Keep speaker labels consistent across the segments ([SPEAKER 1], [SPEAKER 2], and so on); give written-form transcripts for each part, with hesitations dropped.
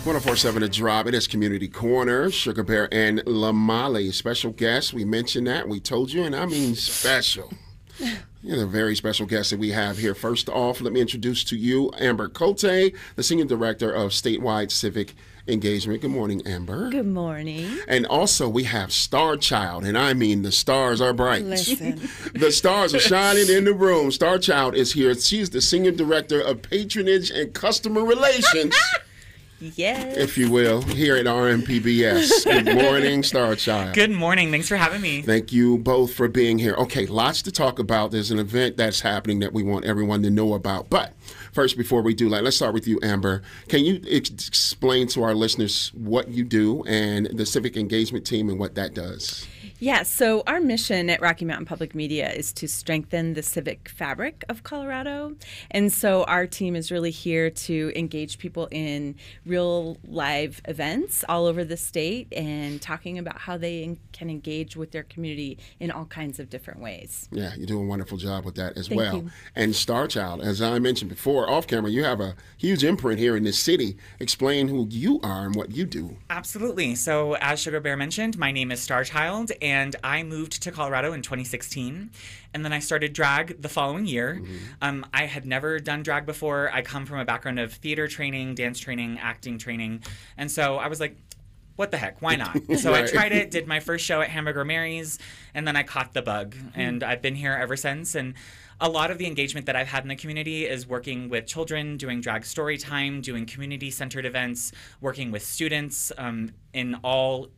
[SPEAKER 1] 1047 The Drop. It is Community Corner. Sugar Bear and Lamale. Special guest. We mentioned that. We told you, and I mean special. You're the very special guest that we have here. First off, let me introduce to you Amber Cote, the Senior Director of Statewide Civic Engagement. Good morning, Amber.
[SPEAKER 2] Good morning.
[SPEAKER 1] And also we have Star Child, and I mean the stars are bright.
[SPEAKER 2] Listen.
[SPEAKER 1] The stars are shining in the room. Star Child is here. She's the Senior Director of Patronage and Customer Relations.
[SPEAKER 2] Yes.
[SPEAKER 1] If you will, here at RMPBS. Good morning, Star Child.
[SPEAKER 3] Good morning. Thanks for having me.
[SPEAKER 1] Thank you both for being here. Okay, lots to talk about. There's an event that's happening that we want everyone to know about. But first, before we do that, let's start with you, Amber. Can you explain to our listeners what you do and the civic engagement team and what that does?
[SPEAKER 2] Yeah, so our mission at Rocky Mountain Public Media is to strengthen the civic fabric of Colorado. And so our team is really here to engage people in real live events all over the state and talking about how they can engage with their community in all kinds of different ways.
[SPEAKER 1] Yeah, you're doing a wonderful job with that as
[SPEAKER 2] Thank
[SPEAKER 1] well.
[SPEAKER 2] you.
[SPEAKER 1] And Star Child, as I mentioned before, off camera, you have a huge imprint here in this city. Explain who you are and what you do.
[SPEAKER 3] Absolutely. So as Sugar Bear mentioned, my name is Star Child, and I moved to Colorado in 2016. And then I started drag the following year. I had never done drag before. I come from a background of theater training, dance training, acting training. And so I was like, what the heck? Why not? So
[SPEAKER 1] Right.
[SPEAKER 3] I tried it, did my first show at Hamburger Mary's, and then I caught the bug. And I've been here ever since. And a lot of the engagement that I've had in the community is working with children, doing drag story time, doing community-centered events, working with students in all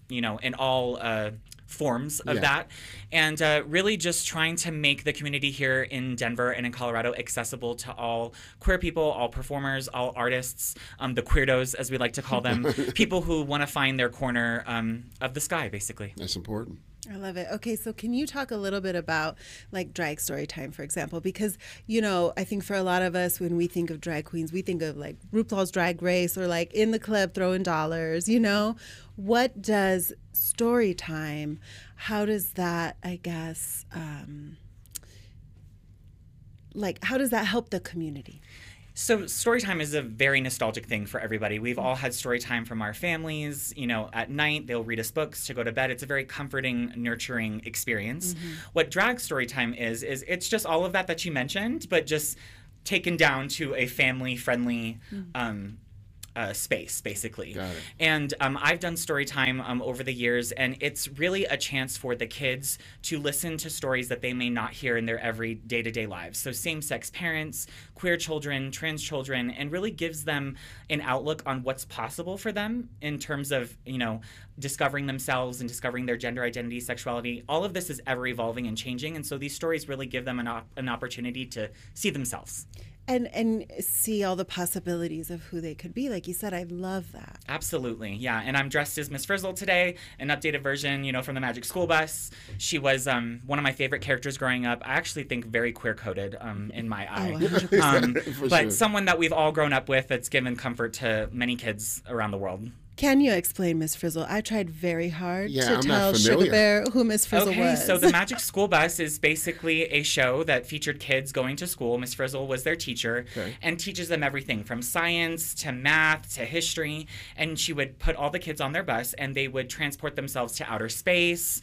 [SPEAKER 3] forms of that, and really just trying to make the community here in Denver and in Colorado accessible to all queer people, all performers, all artists, the queerdos, as we like to call them, people who want to find their corner of the sky, basically.
[SPEAKER 1] That's important.
[SPEAKER 4] I love it. Okay, so can you talk a little bit about like drag story time, for example? Because, you know, I think for a lot of us, when we think of drag queens, we think of like RuPaul's Drag Race or like in the club throwing dollars, you know? What does story time, how does that, I guess, how does that help the community?
[SPEAKER 3] So story time is a very nostalgic thing for everybody. We've all had story time from our families. You know, at night, they'll read us books to go to bed. It's a very comforting, nurturing experience. What drag story time is it's just all of that you mentioned, but just taken down to a family-friendly space, basically.
[SPEAKER 1] Got it.
[SPEAKER 3] And I've done story time over the years, and it's really a chance for the kids to listen to stories that they may not hear in their every day-to-day lives. So same-sex parents, queer children, trans children, and really gives them an outlook on what's possible for them in terms of, you know, discovering themselves and discovering their gender identity, sexuality. All of this is ever evolving and changing, and so these stories really give them an opportunity to see themselves.
[SPEAKER 4] And see all the possibilities of who they could be. Like you said, I love that.
[SPEAKER 3] Absolutely, yeah. And I'm dressed as Miss Frizzle today, an updated version, you know, from the Magic School Bus. She was one of my favorite characters growing up. I actually think very queer-coded in my eye.
[SPEAKER 4] 100%.
[SPEAKER 3] But
[SPEAKER 1] sure.
[SPEAKER 3] someone that we've all grown up with that's given comfort to many kids around the world.
[SPEAKER 4] Can you explain Miss Frizzle? I tried very hard
[SPEAKER 1] Yeah,
[SPEAKER 4] to
[SPEAKER 1] I'm
[SPEAKER 4] tell
[SPEAKER 1] not
[SPEAKER 4] Sugar
[SPEAKER 1] familiar.
[SPEAKER 4] Bear who Miss Frizzle
[SPEAKER 3] Okay,
[SPEAKER 4] was.
[SPEAKER 3] so the Magic School Bus is basically a show that featured kids going to school. Miss Frizzle was their teacher and teaches them everything from science to math to history. And she would put all the kids on their bus and they would transport themselves to outer space,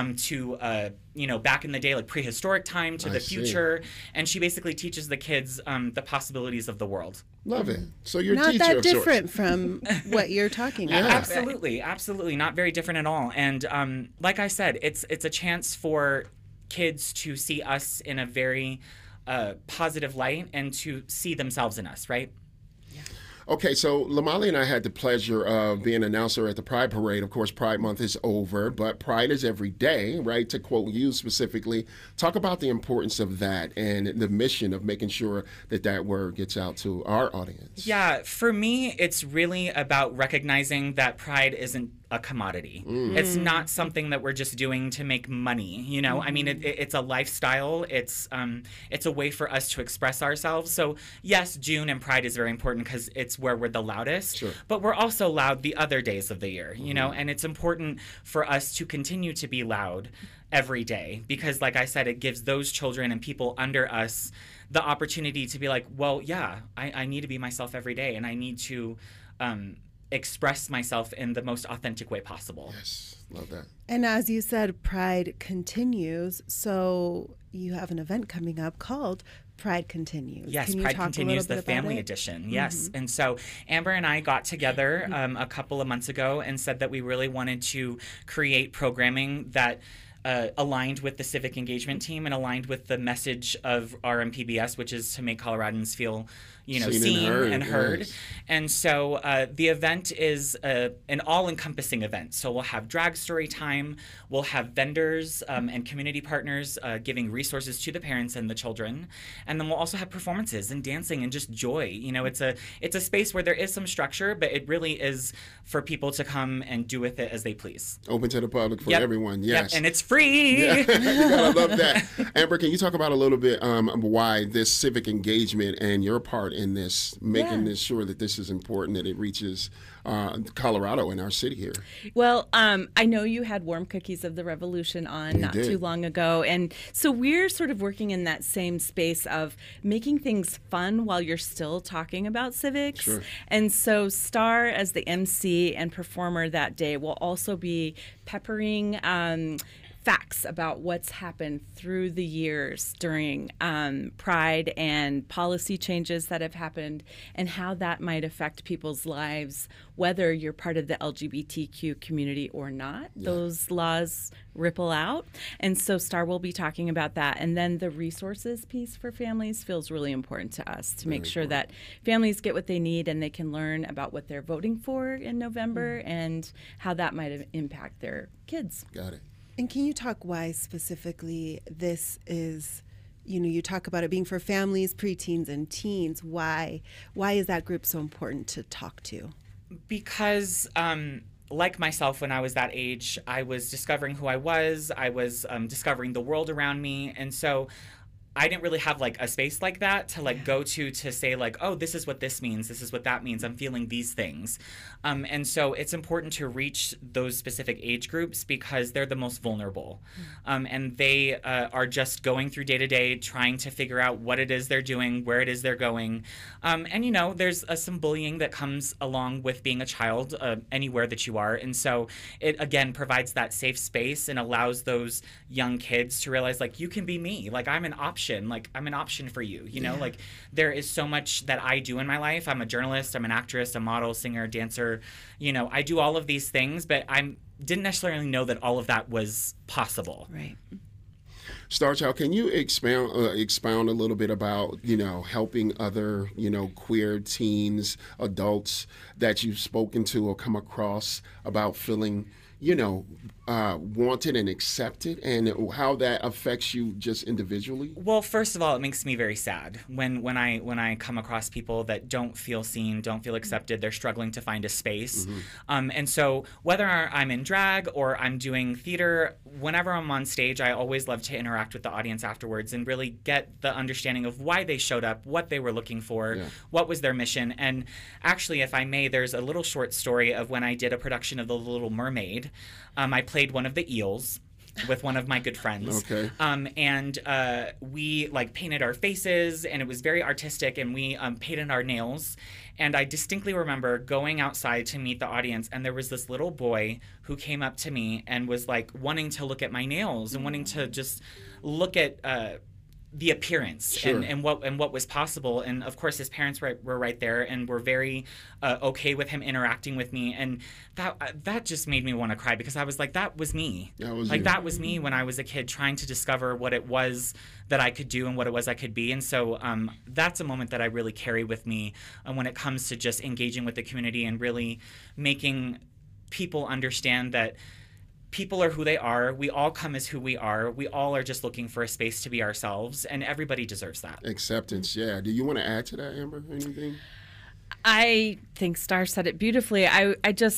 [SPEAKER 3] to back in the day, like prehistoric time, to
[SPEAKER 1] I
[SPEAKER 3] the
[SPEAKER 1] see.
[SPEAKER 3] future. And she basically teaches the kids the possibilities of the world.
[SPEAKER 1] Love it. So you're a
[SPEAKER 4] Not
[SPEAKER 1] teacher
[SPEAKER 4] that
[SPEAKER 1] of sorts.
[SPEAKER 4] different from what you're talking about.
[SPEAKER 3] Absolutely, not very different at all. And like I said, it's a chance for kids to see us in a very positive light and to see themselves in us, right?
[SPEAKER 1] Okay, so Lamale and I had the pleasure of being an announcer at the Pride Parade. Of course, Pride Month is over, but Pride is every day, right? To quote you specifically, talk about the importance of that and the mission of making sure that that word gets out to our audience.
[SPEAKER 3] Yeah, for me, it's really about recognizing that pride isn't a commodity. It's not something that we're just doing to make money. You know, I mean, it's a lifestyle. It's a way for us to express ourselves. So yes, June and Pride is very important because it's where we're the loudest.
[SPEAKER 1] Sure.
[SPEAKER 3] But we're also loud the other days of the year. You know, and it's important for us to continue to be loud every day because, like I said, it gives those children and people under us the opportunity to be like, well, yeah, I need to be myself every day, and I need to express myself in the most authentic way possible.
[SPEAKER 1] Yes, love that.
[SPEAKER 4] And as you said, Pride continues. So you have an event coming up called Pride Continues.
[SPEAKER 3] Yes,
[SPEAKER 4] Can you
[SPEAKER 3] Pride
[SPEAKER 4] talk a
[SPEAKER 3] Continues,
[SPEAKER 4] little
[SPEAKER 3] the
[SPEAKER 4] bit about
[SPEAKER 3] family
[SPEAKER 4] it?
[SPEAKER 3] edition. Yes. And so Amber and I got together a couple of months ago and said that we really wanted to create programming that aligned with the civic engagement team and aligned with the message of RMPBS, which is to make Coloradans feel, seen and heard.
[SPEAKER 1] Yes.
[SPEAKER 3] And so the event is an all-encompassing event. So we'll have drag story time, we'll have vendors and community partners giving resources to the parents and the children, and then we'll also have performances and dancing and just joy. It's a space where there is some structure, but it really is for people to come and do with it as they please.
[SPEAKER 1] Open to the public for
[SPEAKER 3] Yep.
[SPEAKER 1] everyone.
[SPEAKER 3] Yep,
[SPEAKER 1] Yes.
[SPEAKER 3] and it's free.
[SPEAKER 1] Yeah, you gotta love that. Amber, can you talk about a little bit why this civic engagement and your part in this, making this sure that this is important, that it reaches Colorado and our city here?
[SPEAKER 2] Well, I know you had Warm Cookies of the Revolution on not
[SPEAKER 1] did.
[SPEAKER 2] too long ago. And so we're sort of working in that same space of making things fun while you're still talking about civics.
[SPEAKER 1] Sure.
[SPEAKER 2] And so Star, as the MC and performer that day, will also be peppering facts about what's happened through the years during Pride and policy changes that have happened and how that might affect people's lives, whether you're part of the LGBTQ community or not. Yeah. Those laws ripple out. And so Star will be talking about that. And then the resources piece for families feels really important to us to make sure that families get what they need and they can learn about what they're voting for in November and how that might impact their kids.
[SPEAKER 1] Got it.
[SPEAKER 4] And can you talk why specifically this is, you talk about it being for families, preteens, and teens. Why is that group so important to talk to?
[SPEAKER 3] Because like myself, when I was that age, I was discovering who I was discovering the world around me. And so I didn't really have like a space like that to go to say like, oh, this is what this means. This is what that means. I'm feeling these things. And so it's important to reach those specific age groups because they're the most vulnerable. And they are just going through day to day, trying to figure out what it is they're doing, where it is they're going. And there's some bullying that comes along with being a child anywhere that you are. And so it, again, provides that safe space and allows those young kids to realize like, you can be me. Like I'm an option. Like I'm an option for you, like there is so much that I do in my life. I'm a journalist, I'm an actress, a model, singer, dancer, I do all of these things, but I didn't necessarily know that all of that was possible.
[SPEAKER 2] Right.
[SPEAKER 1] Starchild, can you expound a little bit about, helping other, queer teens, adults that you've spoken to or come across about feeling, wanted and accepted, and how that affects you just individually?
[SPEAKER 3] Well, first of all, it makes me very sad when I come across people that don't feel seen, don't feel accepted, they're struggling to find a space. And so whether I'm in drag or I'm doing theater, whenever I'm on stage, I always love to interact with the audience afterwards and really get the understanding of why they showed up, what they were looking for, what was their mission. And actually, if I may, there's a little short story of when I did a production of The Little Mermaid. I played one of the eels with one of my good friends.
[SPEAKER 1] Okay.
[SPEAKER 3] And we painted our faces, and it was very artistic, and we painted our nails. And I distinctly remember going outside to meet the audience, and there was this little boy who came up to me and was wanting to look at my nails and wanting to just look at the appearance and what was possible. And of course his parents were right there and were very okay with him interacting with me, and that just made me want to cry because I was like, that was me. That was me when I was a kid trying to discover what it was that I could do and what it was I could be. And so that's a moment that I really carry with me when it comes to just engaging with the community and really making people understand that people are who they are. We all come as who we are. We all are just looking for a space to be ourselves, and everybody deserves that.
[SPEAKER 1] Acceptance, yeah. Do you want to add to that, Amber? Anything?
[SPEAKER 2] I think Star said it beautifully. I'm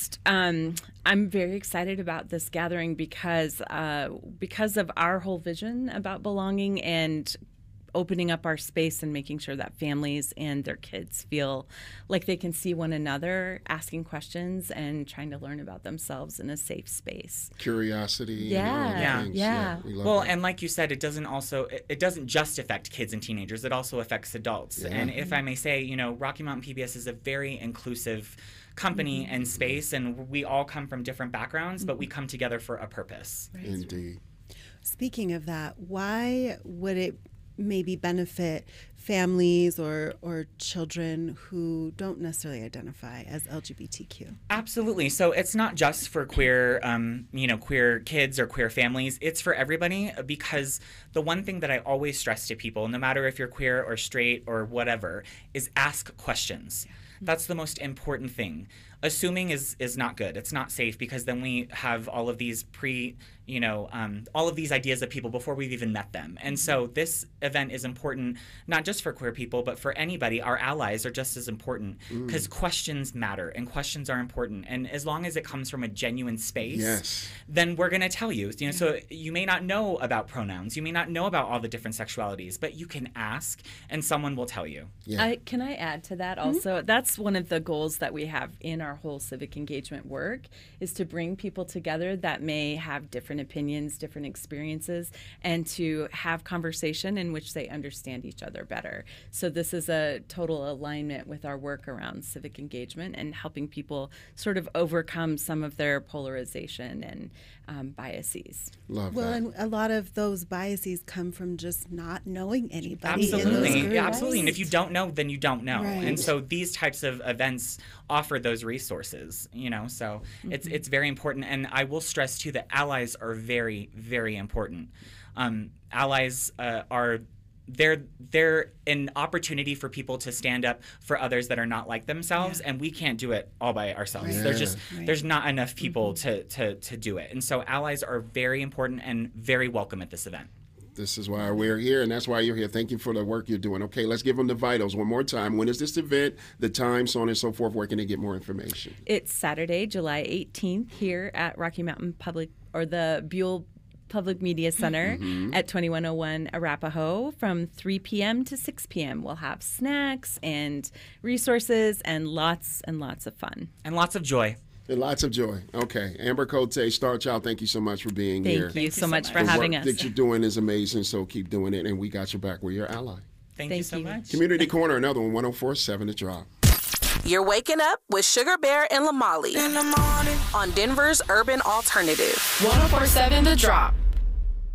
[SPEAKER 2] very excited about this gathering because of our whole vision about belonging and opening up our space and making sure that families and their kids feel like they can see one another, asking questions and trying to learn about themselves in a safe space.
[SPEAKER 1] Curiosity.
[SPEAKER 2] Yeah,
[SPEAKER 1] and all the
[SPEAKER 2] yeah,
[SPEAKER 1] things.
[SPEAKER 2] yeah.
[SPEAKER 1] We love
[SPEAKER 3] Well,
[SPEAKER 1] that.
[SPEAKER 3] and like you said, it doesn't just affect kids and teenagers. It also affects adults.
[SPEAKER 1] Yeah.
[SPEAKER 3] And if I may say, Rocky Mountain PBS is a very inclusive company and space, and we all come from different backgrounds, but we come together for a purpose.
[SPEAKER 1] Indeed.
[SPEAKER 4] Speaking of that, why would it maybe benefit families or children who don't necessarily identify as LGBTQ?
[SPEAKER 3] Absolutely. So it's not just for queer, queer kids or queer families. It's for everybody, because the one thing that I always stress to people, no matter if you're queer or straight or whatever, is ask questions. That's the most important thing. Assuming is not good. It's not safe, because then we have all of these all of these ideas of people before we've even met them. And so this event is important, not just for queer people, but for anybody. Our allies are just as important, because questions matter and questions are important. And as long as it comes from a genuine space,
[SPEAKER 1] Yes.
[SPEAKER 3] then we're going to tell you. So you may not know about pronouns. You may not know about all the different sexualities, but you can ask and someone will tell you.
[SPEAKER 1] Yeah.
[SPEAKER 2] Can I add to that also? That's one of the goals that we have in our whole civic engagement work, is to bring people together that may have different opinions, different experiences, and to have conversation in which they understand each other better. So this is a total alignment with our work around civic engagement and helping people sort of overcome some of their polarization and biases.
[SPEAKER 1] Love
[SPEAKER 4] Well,
[SPEAKER 1] that.
[SPEAKER 4] and a lot of those biases come from just not knowing anybody. In those
[SPEAKER 3] Absolutely.
[SPEAKER 4] groups.
[SPEAKER 3] Yeah, absolutely. And if you don't know, then you don't know.
[SPEAKER 4] Right.
[SPEAKER 3] And so these types of events offer those resources, so it's very important. And I will stress too that allies are very, very important. Allies they're an opportunity for people to stand up for others that are not like themselves, and we can't do it all by ourselves.
[SPEAKER 1] Right.
[SPEAKER 3] There's not enough people to do it. And so allies are very important and very welcome at this event.
[SPEAKER 1] This is why we're here, and that's why you're here. Thank you for the work you're doing. Okay, let's give them the vitals one more time. When is this event, the time, so on and so forth? Where can they get more information?
[SPEAKER 2] It's Saturday, July 18th here at Rocky Mountain the Buell Public Media Center at 2101 Arapahoe from 3 p.m. to 6 p.m. We'll have snacks and resources and lots of fun.
[SPEAKER 3] And lots of joy.
[SPEAKER 1] And lots of joy. Okay, Amber Cote, Star Child, thank you so much for being here.
[SPEAKER 2] Thank you so much for
[SPEAKER 1] The
[SPEAKER 2] having
[SPEAKER 1] work
[SPEAKER 2] us.
[SPEAKER 1] that you're doing is amazing, so keep doing it, and we got your back. We're your ally.
[SPEAKER 3] Thank you
[SPEAKER 2] Thank
[SPEAKER 3] so
[SPEAKER 2] you.
[SPEAKER 3] much.
[SPEAKER 1] Community Corner, another one, 104.7 The Drop.
[SPEAKER 5] You're waking up with Sugar Bear and Lamali
[SPEAKER 6] In the morning.
[SPEAKER 5] on Denver's Urban Alternative.
[SPEAKER 6] 104.7 The Drop.